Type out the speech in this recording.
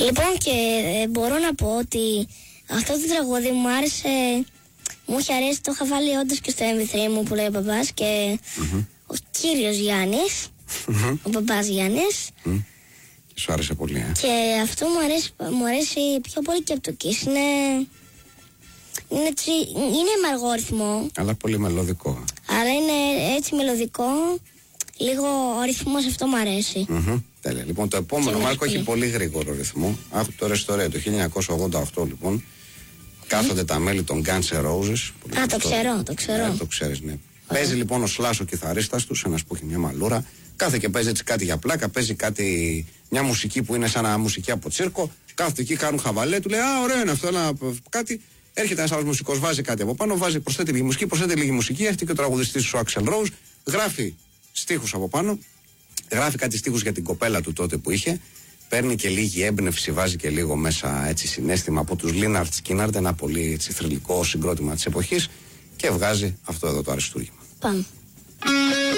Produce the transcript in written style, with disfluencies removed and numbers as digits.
Λοιπόν, και μπορώ να πω ότι αυτό το τραγούδι μου άρεσε. Μου είχε αρέσει, το είχα βάλει όντως και στο MP3 μου που λέει ο μπαμπάς και ο κύριος Γιάννης, ο μπαμπάς Γιάννης. Σου άρεσε πολύ, Και αυτό μου αρέσει πιο πολύ και από το Kiss. Είναι με αργό ρυθμό. Αλλά πολύ μελωδικό. Αλλά είναι έτσι μελωδικό. Λίγο ο ρυθμός αυτό μου αρέσει. Τέλεια. Λοιπόν, το επόμενο Μάρκο έχει πολύ γρήγορο ρυθμό. Αυτό το Restore το 1988 λοιπόν. Κάθονται τα μέλη των Guns N' Roses. Το ξέρω. Το ξέρεις, ναι. Παίζει λοιπόν ο Slash ο κιθαρίστας τους, ένας που έχει μια μαλούρα. Κάθε και παίζει έτσι κάτι για πλάκα, παίζει κάτι, μια μουσική που είναι σαν μουσική από τσίρκο. Κάθονται εκεί, κάνουν χαβαλέ, του λέει ωραίο είναι αυτό, κάτι. Έρχεται ένας άλλος μουσικός, βάζει κάτι από πάνω, προσθέτει λίγη μουσική, έρχεται και ο τραγουδιστής του Axl Rose, γράφει στίχους από πάνω, γράφει κάτι στίχους για την κοπέλα του τότε που είχε, παίρνει και λίγη έμπνευση, βάζει και λίγο μέσα έτσι συναίσθημα από τους Lynyrd Skynyrd, ένα πολύ έτσι, θρυλικό συγκρότημα της εποχής και βγάζει αυτό εδώ το αριστούργημα. Πάμε.